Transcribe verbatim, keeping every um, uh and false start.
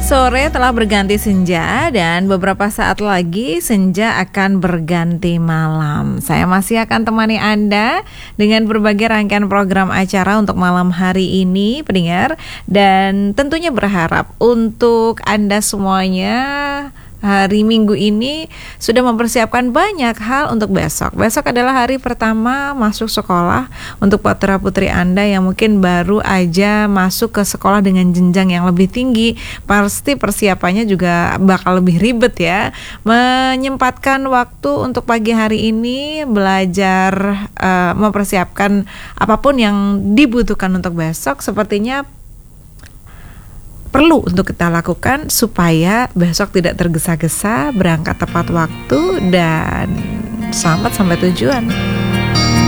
Sore telah berganti senja dan beberapa saat lagi senja akan berganti malam. Saya masih akan temani Anda dengan berbagai rangkaian program acara untuk malam hari ini, pendengar. Dan tentunya berharap untuk Anda semuanya hari Minggu ini sudah mempersiapkan banyak hal untuk besok. Besok adalah hari pertama masuk sekolah untuk putra-putri Anda yang mungkin baru aja masuk ke sekolah dengan jenjang yang lebih tinggi. Pasti persiapannya juga bakal lebih ribet ya. Menyempatkan waktu untuk pagi hari ini belajar uh, mempersiapkan apapun yang dibutuhkan untuk besok sepertinya perlu untuk kita lakukan supaya besok tidak tergesa-gesa, berangkat tepat waktu, dan selamat sampai tujuan.